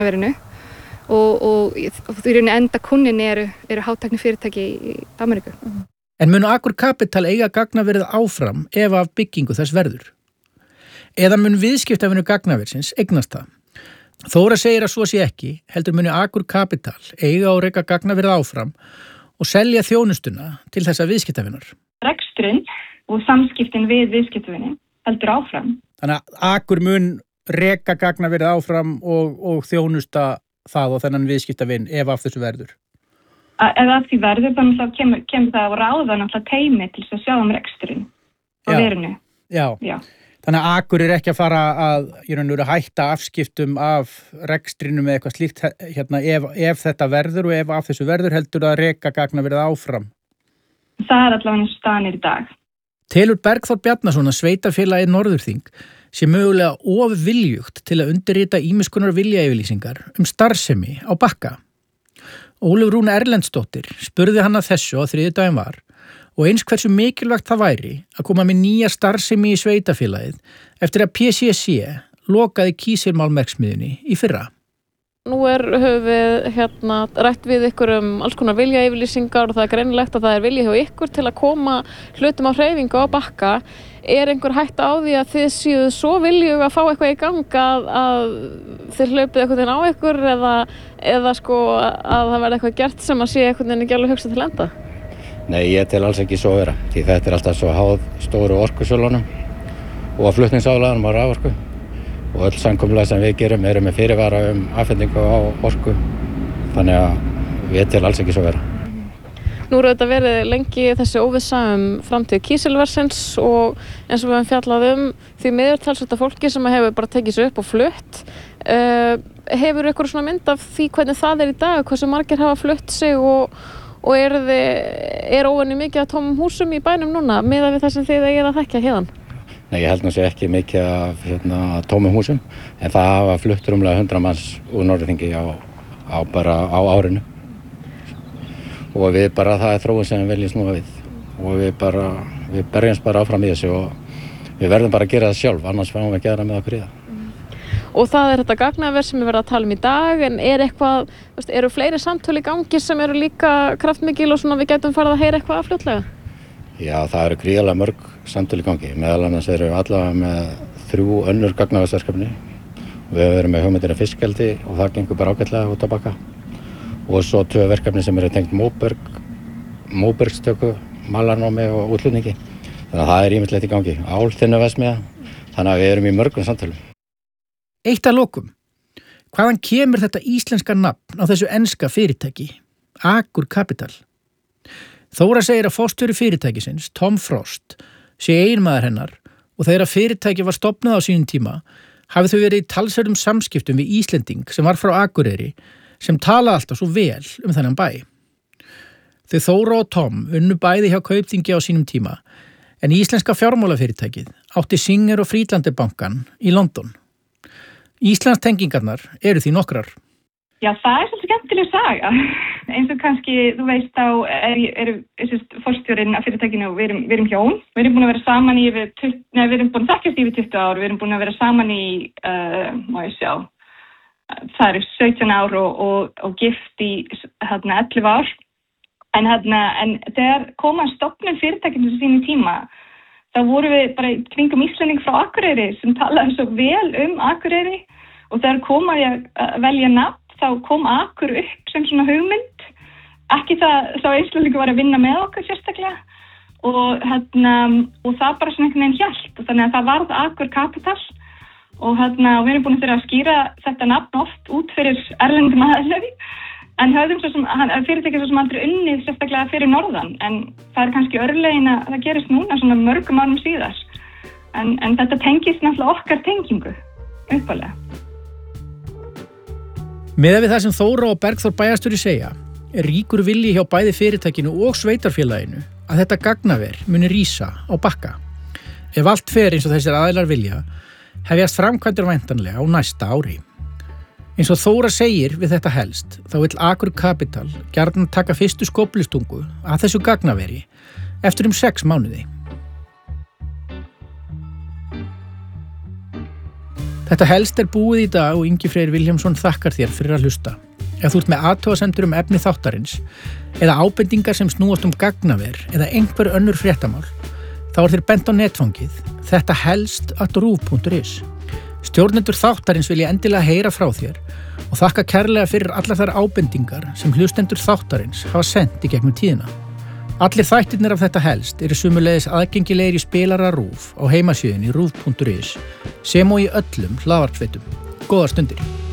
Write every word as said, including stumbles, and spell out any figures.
verinu og, og, og því rauninni enda kunnin eru, eru hátækni fyrirtæki í Ameríku. Mm. En mun Akur Capital eiga gagnaverið áfram ef af byggingu þess verður? Eða mun viðskiptavinu gagnaversins eignast það? Þóra segir að svo sé ekki, heldur muni Akur Capital eiga og reka gagnaverið áfram og selja þjónustuna til þessa viðskiptavinar. Reksturinn og samskiptin við viðskiptavinu heldur áfram. Þannig að Akur mun reka gagnaverið áfram og, og þjónusta það og þennan viðskiptavin ef af þessu verður? Ef af því verður, þannig að kemur, kemur það að ráða náttúrulega teimi til að sjá um reksturinn á verinu. Já. Já. Þannig að Akur er ekki að fara að, ég raun og veru, hætta afskiptum af rekstrinum eða eitthvað slíkt hérna ef, ef þetta verður og ef af þessu verður heldur að reka gagnaverið áfram. Það er allavega eins og staðan er í dag. Telur Bergþór Bjarnason að sveitarfélagið Norðurþing sé mögulega of viljugt til að undirrita ýmiss konar viljayfirlýsingar um starfsemi á Bakka. Ólöf Rún Erlendsdóttir spurði hann að þessu á þriðjudaginn var og eins hversu mikilvægt það væri að koma með nýja starfsemi í sveitafélagið eftir að P C C lokaði kísilmálverksmiðjunni í fyrra. Nú er, höfum við hérna, rætt við ykkur um alls konar viljayfirlýsingar og það er greinilegt að það er vilji hjá ykkur til að koma hlutum á hreyfingu á Bakka. Er einhver hætta á því að þið séu svo viljug að fá eitthvað í gang að, að þið hlaupið eitthvað inn á ykkur eða, eða sko að það verði eitthvað gert sem að sé eitthvað inn ekki alveg hugsað til enda? Nei, ég tel alls ekki svo vera, því þetta er alltaf svo háð stóru orkusölunum og flutningsálaganum á raforku og öll samkomulag sem við gerum eru með fyrirvara um afhendingu á orku, þannig að ég tel alls ekki svo vera. Nú eru þetta verið lengi þessi óvissa um framtíð kísilversins og eins og við höfum fjallað um því miður talsvert af fólki sem hefur bara tekið sig upp og flutt. Uh, hefur ykkur svona mynd af því hvernig það er í dag, hversu margir hafa flutt sig og, og er, er óvenju mikið af tómum húsum í bænum núna miðað við það sem þið eigið að þekkja héðan? Nei, ég held nú sé ekki mikið af hérna, tómum húsum, en það hafa flutt rúmlega hundrað manns úr Norðurþingi á, á, bara á árinu. Og við bara, það er þróun sem við viljum snúa við og við bara, við berjumst bara áfram í þessu og við verðum bara að gera það sjálf, annars fáum við ekki aðra með okkur í það. Og það er þetta gagnaver sem við verðum að tala um í dag, en er eitthvað, veist, eru fleiri samtöl í gangi sem eru líka kraftmikil og svona við gætum farið að heyra eitthvað fljótlega? Já, það eru gríðarlega mörg samtöl í gangi, meðal annars eru við allavega með þrjú önnur gagnaversverkefni. Við erum með hugmyndir af fiskeldi og það gengur bara ágætlega út á Bakka. Og svo tvö verkefni sem eru tengt móberg, móbergstöku, malarnámi og útflutningi. Þannig að það er ýmislegt í gangi. Álþynnuverksmiðja, þannig að við erum í mörgum samtölum. Eitt að lokum. Hvaðan kemur þetta íslenska nafn á þessu enska fyrirtæki? Akur Capital. Þóra segir að forstjóri fyrirtækisins, Tom Frost, sé eiginmaður hennar og þegar fyrirtæki var stofnað á sínum tíma hafi þau verið í talsverðum samskiptum við Íslending sem var frá Akureyri sem tala alltaf svo vel um þennan bæ. Þau Þóra og Tom unnu bæði hjá Kaupþingi á sínum tíma en íslenska fjármálafyrirtækið átti Singer og Friedlander bankan í London. Íslands tengingarnar eru því nokkrar. Já, það er svolítið skemmtileg saga. Eins og kannski, þú veist, þá er, er, er forstjórinn af fyrirtækinu og við erum, við erum hjón. Við erum búin að vera saman í yfir, nei, við erum búin að þekkjast yfir tuttugu ár, við erum búin að vera saman í, uh, má ég sjá, það eru sautján ár og, og, og gift í hérna, ellefu ár. En, hérna, en þegar koma stofnun fyrirtækinu á sínum tíma, þá vorum við bara í kringum Íslending frá Akureyri sem talaði svo vel um Akureyri og þegar komaði að velja nafn, þá kom Akur upp sem svona hugmynd. Ekki það, þá Íslendingur var að vinna með okkur sérstaklega og, hérna, og það bara svona einhvern veginn hjælt og þannig að það varð Akur Capital og hérna, við erum búin að þurfa að skýra þetta nafn oft út fyrir erlendum aðilum en höfðum svo sem, fyrirtækið svo sem aldrei unnið sérstaklega fyrir norðan en það er kannski örlegin að það gerist núna svona mörgum árum síðar en, en þetta tengist náttúrulega okkar tengingu uppalega. Meðan við það sem Þóra og Bergþór bæjarstjóri segja er ríkur vilji hjá bæði fyrirtækinu og sveitarfélaginu að þetta gagnaver muni rísa á Bakka. Ef allt fer eins og þessir aðilar vilja, hefjast framkvæmdir væntanlega á næsta ári. Eins og Þóra segir við þetta helst, þá vill Akur Capital gjarnan taka fyrstu skóflustungu að þessu gagnaveri eftir um sex mánuði. Þetta helst er búið í dag og Ingi Freyr Vilhjálmsson þakkar þér fyrir að hlusta. Ef þú ert með athugasemdir um efni þáttarins eða ábendingar sem snúast um gagnaver eða einhver önnur fréttamál, þá er þér bent á netfangið þetta helst at ruv punktur is. Stjórnendur þáttarins vil ég endilega heyra frá þér og þakka kærlega fyrir allar þær ábendingar sem hlustendur þáttarins hafa sendt í gegnum tíðina. Allir þættirnir af þetta helst eru sömuleiðis aðgengilegir í spilara RÚV á heimasíðunni ruv punktur is sem og í öllum hlaðvarpsveitum. Góðar stundir!